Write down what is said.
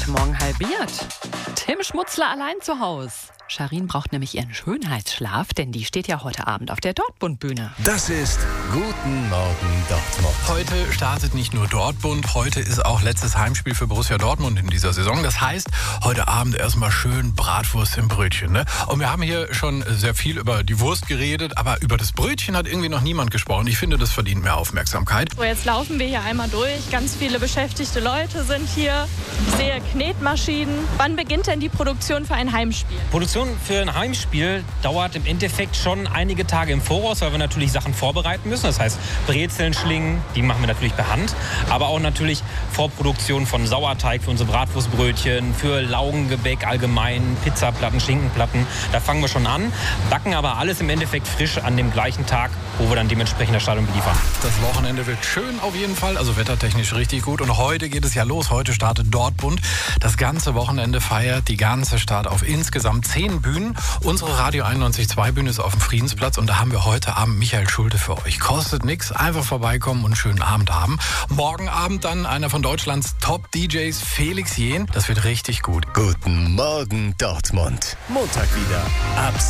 Morgen halbiert. Tim Schmutzler allein zu Hause. Scharin braucht nämlich ihren Schönheitsschlaf, denn die steht ja heute Abend auf der Dortmund-Bühne. Das ist Guten Morgen Dortmund. Heute startet nicht nur Dortmund, heute ist auch letztes Heimspiel für Borussia Dortmund in dieser Saison. Das heißt, heute Abend erstmal schön Bratwurst im Brötchen. Ne? Und wir haben hier schon sehr viel über die Wurst geredet, aber über das Brötchen hat irgendwie noch niemand gesprochen. Ich finde, das verdient mehr Aufmerksamkeit. So, jetzt laufen wir hier einmal durch. Ganz viele beschäftigte Leute sind hier. Ich sehe Knetmaschinen. Wann beginnt denn die Produktion für ein Heimspiel? Produktion für ein Heimspiel dauert im Endeffekt schon einige Tage im Voraus, weil wir natürlich Sachen vorbereiten müssen. Das heißt, Brezeln schlingen, die machen wir natürlich per Hand. Aber auch natürlich Vorproduktion von Sauerteig für unsere Bratwurstbrötchen, für Laugengebäck allgemein, Pizzaplatten, Schinkenplatten. Da fangen wir schon an, backen aber alles im Endeffekt frisch an dem gleichen Tag, wo wir dann dementsprechend das Stadion beliefern. Das Wochenende wird schön auf jeden Fall, also wettertechnisch richtig gut. Und heute geht es ja los. Heute startet Dortmund. Das ganze Wochenende feiert die ganze Stadt auf insgesamt 10 Bühnen. Unsere Radio 91.2 Bühne ist auf dem Friedensplatz und da haben wir heute Abend Michael Schulte für euch. Kostet nichts, einfach vorbeikommen und einen schönen Abend haben. Morgen Abend dann einer von Deutschlands Top-DJs, Felix Jähn. Das wird richtig gut. Guten Morgen Dortmund. Montag wieder ab